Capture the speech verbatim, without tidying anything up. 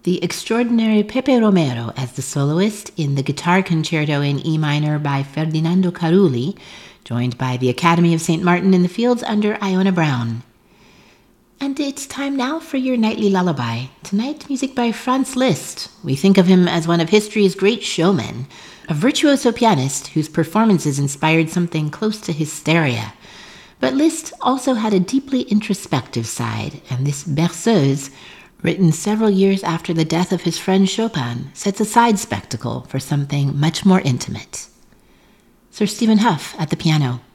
The extraordinary Pepe Romero as the soloist in the Guitar Concerto in E minor by Ferdinando Carulli, joined by the Academy of Saint Martin in the Fields under Iona Brown. And it's time now for your nightly lullaby. Tonight, music by Franz Liszt. We think of him as one of history's great showmen, a virtuoso pianist whose performances inspired something close to hysteria. But Liszt also had a deeply introspective side, and this Berceuse, written several years after the death of his friend Chopin, sets a side spectacle for something much more intimate. Sir Stephen Hough at the piano.